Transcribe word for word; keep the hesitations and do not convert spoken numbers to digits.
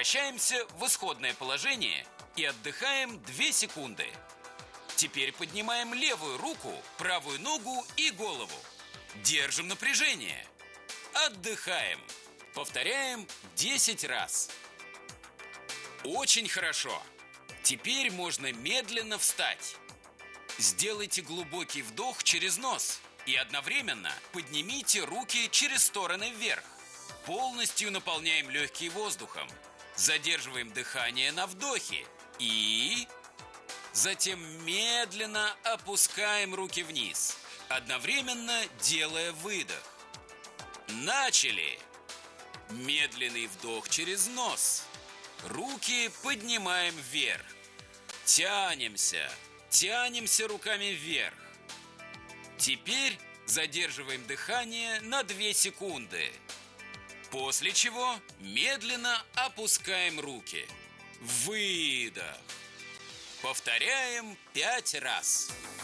Возвращаемся в исходное положение и отдыхаем две секунды. Теперь поднимаем левую руку, правую ногу и голову. Держим напряжение. Отдыхаем. Повторяем десять раз. Очень хорошо. Теперь можно медленно встать. Сделайте глубокий вдох через нос и одновременно поднимите руки через стороны вверх. Полностью наполняем легкие воздухом. Задерживаем дыхание на вдохе и... Затем медленно опускаем руки вниз, одновременно делая выдох. Начали! Медленный вдох через нос. Руки поднимаем вверх. Тянемся, тянемся руками вверх. Теперь задерживаем дыхание на две секунды. После чего медленно опускаем руки. Выдох. Повторяем пять раз.